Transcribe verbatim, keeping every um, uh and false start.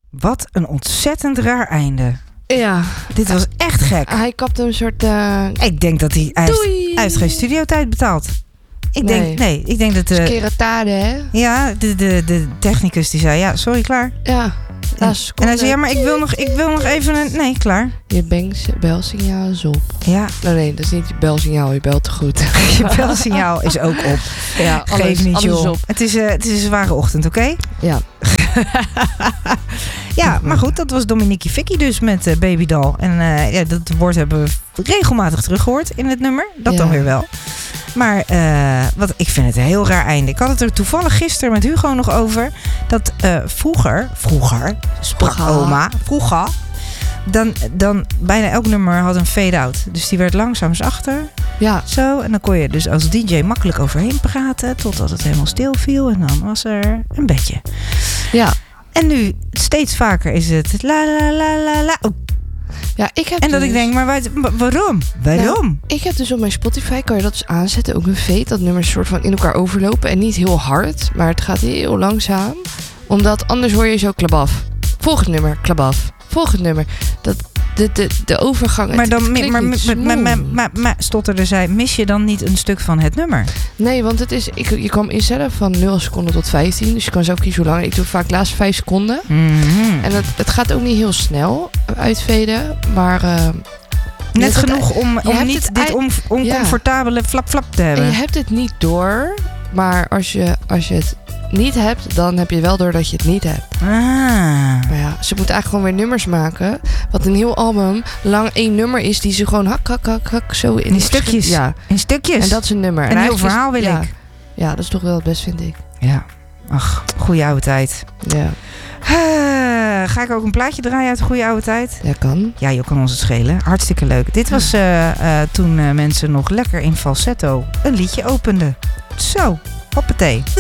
Wat een ontzettend raar einde. Ja. Dit was echt gek. Hij kapte een soort... Uh... Ik denk dat hij... Hij heeft, hij heeft geen studiotijd betaald. Ik nee. denk... Nee, ik denk dat... Uh, Skeratade, hè? Ja, de, de, de technicus die zei... Ja, sorry, klaar. Ja. En, en hij zei... Ja, maar ik wil nog, ik wil nog even een... Nee, klaar. Je bangs, belsignaal is op. Ja. Nee, nee, dat is niet je belsignaal. Je belt te goed. Je belsignaal is ook op. Ja, alles, Geef niet, alles joh. op. Het is, uh, het is een zware ochtend, oké? Okay? Ja. Ja, maar goed, dat was Dominique Vicky dus met uh, Baby Doll. En uh, ja, dat woord hebben we regelmatig teruggehoord in het nummer. Dat ja. dan weer wel. Maar uh, wat, ik vind het een heel raar einde. Ik had het er toevallig gisteren met Hugo nog over. Dat uh, vroeger, vroeger, sprak vroeger. oma, vroeger... Dan, dan bijna elk nummer had een fade-out. Dus die werd langzaam zachter. Ja. Zo, en dan kon je dus als D J makkelijk overheen praten. Totdat het helemaal stil viel. En dan was er een bedje. Ja. En nu, steeds vaker is het la la la la la. Oh. Ja, ik heb en dat dus... ik denk, maar waar, waarom? Waarom? Nou, ik heb dus op mijn Spotify, kan je dat dus aanzetten, ook een fade. Dat nummers soort van in elkaar overlopen. En niet heel hard, maar het gaat heel langzaam. Omdat anders hoor je zo klabaf. Volgend nummer, klabaf. Volgend nummer. Dat, de, de, de overgang. Maar dan, het maar, maar, maar, maar, maar, maar Stotterde zei, mis je dan niet een stuk van het nummer? Nee, want het is, ik, je kan instellen van nul seconden tot vijftien. Dus je kan zelf kiezen hoe lang. Ik doe vaak de laatste vijf seconden. Mm-hmm. En het, het gaat ook niet heel snel uitveden. Maar... Uh, Net genoeg het, om, om niet dit on, oncomfortabele ja. flap-flap te hebben. En je hebt het niet door. Maar als je, als je het niet hebt, dan heb je wel door dat je het niet hebt. Ah. Maar ja, ze moeten eigenlijk gewoon weer nummers maken. Wat een heel album lang één nummer is die ze gewoon hak, hak, hak, hak zo in, in stukjes. Ja, in stukjes. En dat is een nummer. Een en heel verhaal wil ja, ik. Ja, dat is toch wel het best, vind ik. Ja. Ach, goeie oude tijd. Ja. Uh, ga ik ook een plaatje draaien uit de goede oude tijd? Ja, kan. Ja, je kan ons het schelen. Hartstikke leuk. Dit was uh, uh, toen uh, mensen nog lekker in falsetto een liedje openden. Zo, hoppatee.